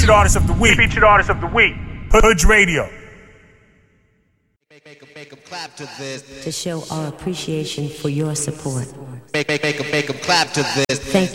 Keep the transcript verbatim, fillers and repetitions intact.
Featured artist of the week. Featured artist of the week. Hood Radio. Make, make, make 'em clap to this. To show our appreciation for your support. Make, make, make 'em make 'em clap to this. Thank